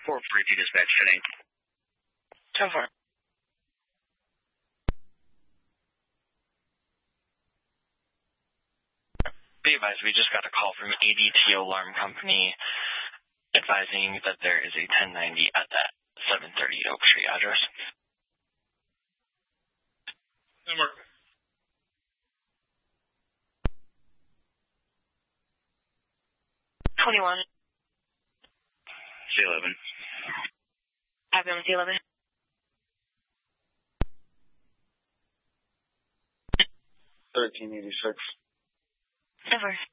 442 dispatch heading. 10-4. Be advised, we just got a call from ADT Alarm Company advising that there is a 1090 at that 730 Oak Street address. Number. 21. C11. Avenue C11. 1386. Never.